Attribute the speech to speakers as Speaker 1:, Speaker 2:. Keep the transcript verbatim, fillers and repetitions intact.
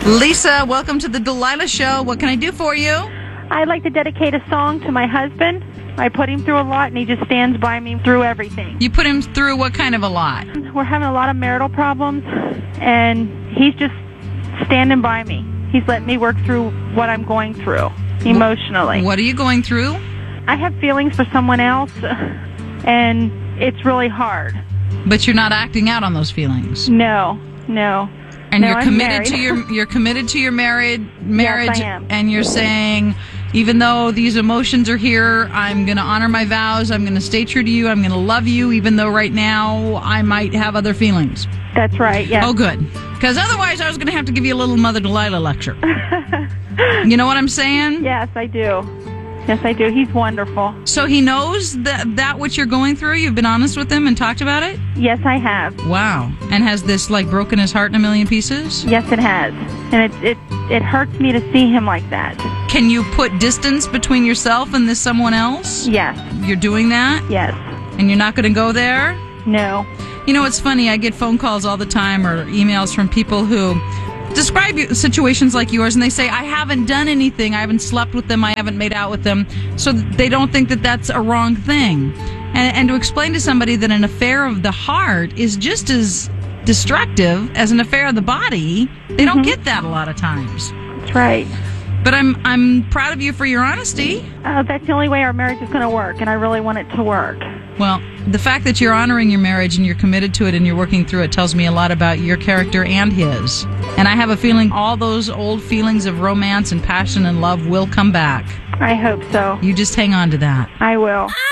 Speaker 1: Lisa, welcome to the Delilah Show. What can I do for you?
Speaker 2: I'd like to dedicate a song to my husband. I put him through a lot, and he just stands by me through everything.
Speaker 1: You put him through what kind of a lot?
Speaker 2: We're having a lot of marital problems, and he's just standing by me. He's letting me work through what I'm going through emotionally.
Speaker 1: What are you going through?
Speaker 2: I have feelings for someone else, and it's really hard.
Speaker 1: But you're not acting out on those feelings.
Speaker 2: No, no.
Speaker 1: And
Speaker 2: no,
Speaker 1: you're
Speaker 2: I'm
Speaker 1: committed
Speaker 2: married.
Speaker 1: to your you're committed to your married marriage.
Speaker 2: Yes, I am.
Speaker 1: And you're saying, even though these emotions are here, I'm going to honor my vows. I'm going to stay true to you. I'm going to love you, even though right now I might have other feelings.
Speaker 2: That's right. Yes.
Speaker 1: Oh, good. Because otherwise, I was going to have to give you a little Mother Delilah lecture. You know what I'm saying?
Speaker 2: Yes, I do. Yes, I do. He's wonderful.
Speaker 1: So he knows that that what you're going through. You've been honest with him and talked about it.
Speaker 2: Yes, I have.
Speaker 1: Wow. And has this like broken his heart in a million pieces?
Speaker 2: Yes, it has. And it it it hurts me to see him like that.
Speaker 1: Can you put distance between yourself and this someone else?
Speaker 2: Yes.
Speaker 1: You're doing that?
Speaker 2: Yes.
Speaker 1: And you're not going to go there?
Speaker 2: No.
Speaker 1: You know, it's funny. I get phone calls all the time or emails from people who describe situations like yours, and they say, I haven't done anything. I haven't slept with them. I haven't made out with them. So they don't think that that's a wrong thing. And, and to explain to somebody that an affair of the heart is just as destructive as an affair of the body, they mm-hmm. don't get that a lot of times.
Speaker 2: That's right.
Speaker 1: But I'm I'm proud of you for your honesty.
Speaker 2: Uh, that's the only way our marriage is going to work, and I really want it to work.
Speaker 1: Well, the fact that you're honoring your marriage and you're committed to it and you're working through it tells me a lot about your character and his. And I have a feeling all those old feelings of romance and passion and love will come back.
Speaker 2: I hope so.
Speaker 1: You just hang on to that.
Speaker 2: I will.